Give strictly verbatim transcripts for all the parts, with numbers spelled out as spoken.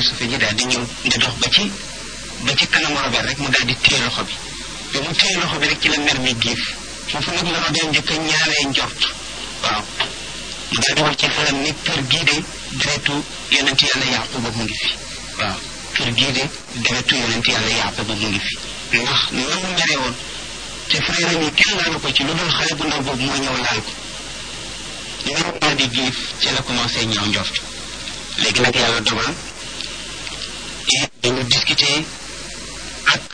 Yuusufa ji daal di ñëw di dox ba ci ba ci kanam Robert rek mu daal di téye loxo bi te mu téye loxo bi rek ci la mer mi giif foofu nag la Robert njëkk a ñaaree njort waaw mu daal di wax ci xelam ni kër gii de deretu yonent yàlla Yaquba mu ngi fi waaw kër gii de deretu yonent yàlla Yaquba mu ngi fi ndax noonu mere woon te frère yi kenn laalu ko ci lu dul xale bu ndaw boobu moo ñëw laal ko ñoom daal di giif ci la commencé ñëw njort léegi nag yàlla dogal et dañu discuter ak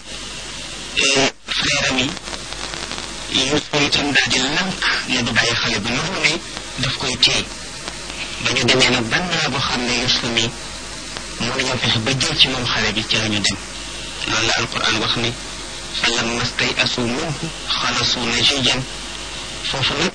frère am yi Yuusufa itam daal di lànk ne du bàyyi xale bu noonu ne daf koy téye ba ñu demee nag ban naa boo xam ne Yuusufa mi mën nañoo fexe ba jël ci moom xale bi ci la ñu dem loolu la alquran wax ni falamma stay'asu minhu xalasu najiyan foofu nag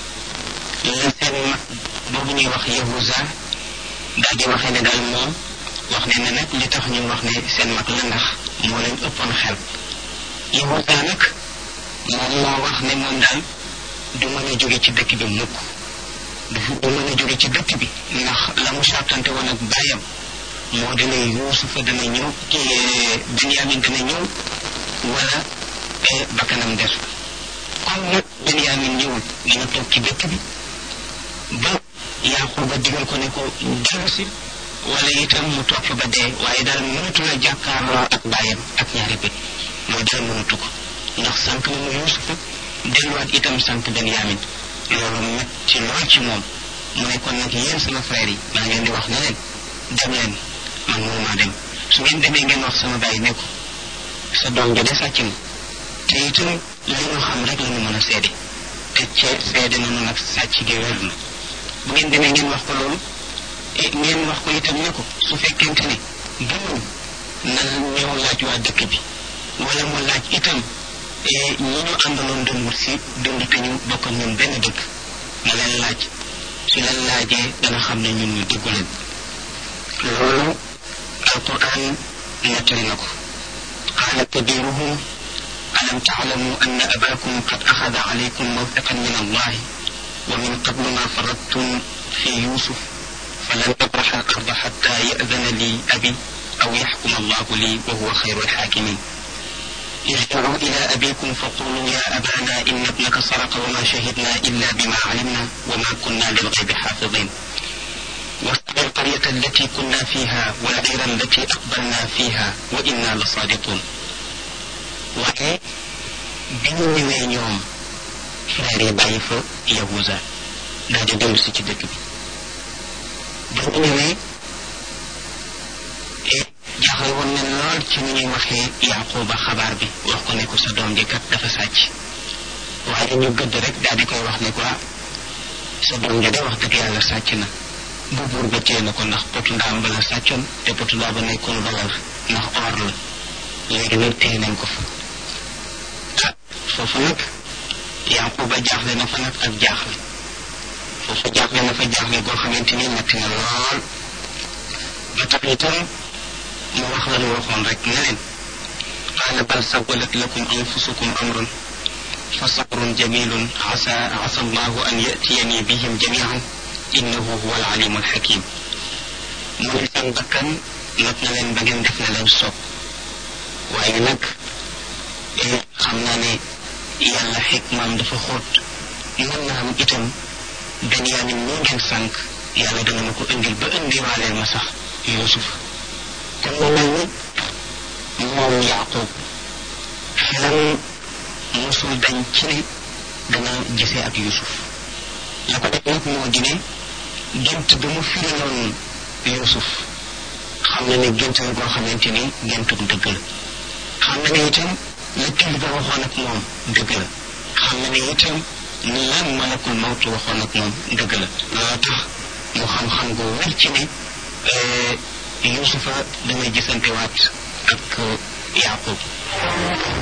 la seen mag boobu ñuy wax Yahuza daal di waxee ne daal moom wax ne ne nag li tax ñu wax ne seen mag la ndax moo leen ëppoon xel Yahuza nag moom moo wax ne moom daal du mën a jóge ci dëkk bi mukk du du mën a jóge ci dëkk bi ndax la mu sàttante woon ak bàyyam moo dina Yuusufa dana ñëw kii Benyamin dana ñëw wala bakkanam des comme nag Benyamin ñëwul dina toog ci dëkk bi ba Yaquba digal ko ne ko dellu si wala itam mu toog fa ba dee waaye daal mënatu la jàkkaarloo ak bàyyam ak ñaari bët mooy daal mënatu ko ndax sànq na mu Yuusufa delluwaat itam sànq Benyamin loolu met ci lool ci moom mu ne kon nag yéen sama frère yi maa ngeen di wax ne leen dem leen man mënumaa dem su ngeen demee ngeen wax sama bàyyi ne ko sa doom ja de sàcc na te itam li ñu xam rek la ñu mën a seede te cee seede nañu nag sàcc gi wér na bu ngeen demee ngeen wax ko loolu ngeen wax ko itam ne ko su fekkente ne gëmul na ñëw laaj waa dëkk bi wala mu laaj itam ñi ñu àndaloon doon wut si dund te ñu bokk ak ñun benn dëkk na leen laaj su leen laajee dana xam ne ñun ñu déggu leen loolu alquran nettali na ko qaala kabiruhum alam taalamu anna abakum qad axada alaykum mawthiqan min allahi wa min qablu ma faradtum fi yusuf falan abraxa al arda xatta yadana li abi aw yaxkuma allahu li wa huwa xayru alxaakimin ارجعوا إلى أبيكم فقولوا يا أبانا إن ابنك سرق وما شهدنا إلا بما علمنا وما كنا للغيب حافظين واتبع القرية التي كنا فيها والعير التي أقبلنا فيها وإنا لصادقون وكي بنو ñëwee ñoom frère yi bàyyi fa Yahuza daal di dellu si ci dëkk bi bu ñu ñëwee jaaxal woon ne lool ci ni ñuy waxee Yaquba xabaar bi wax ko ne ko sa doom ji kat dafa sàcc waaye ñu gëdd rek daal di koy wax ne ko sa doom ji de wax dëgg yàlla sàcc na bu buur ba téye na ko ndax potu ndaam ba la sàccoon te potu ndaam ba nekkoon valeur ndax or la léegi nag téye nañ ko fa ah foofu nag Yaquba jaaxle na fa nag ak jaaxle foofu jaaxle na fa jaaxle goo xamante ni metti na lool ba tax itam mu wax la ñu waxoon rek ne leen qaala bal sawwalat lakum anfusukum amrun fa sabrun jamilun asa asa allahu an yatiyani bihim jamian innahu huwa al-alimu al-hakim mu ne seen bakkan not na leen ba ngeen def na leen soob waaye nag xam naa ne yàlla xikmaam dafa xóot mën na am itam Benyamin moo ngeen sànq yàlla dana ma ko indil ba indiwaaleel ma sax Yuusuf kon mu mel ni moom Yaqub xelam mosul dañ ci ne dana gisee ak Yuusuf la ko def nag moo di ne gént bi mu firiloon Yuusuf xam na ne gént la goo xamante ni géntug dëgg la xam na ne itam la till ba waxoon ak moom dëgg la xam na ne itam lan malakul mawtu waxoon ak moom dëgg la loolu tax mu xam-xam gu wér ci ne Yuusufa damay gisante waat ak Yaqub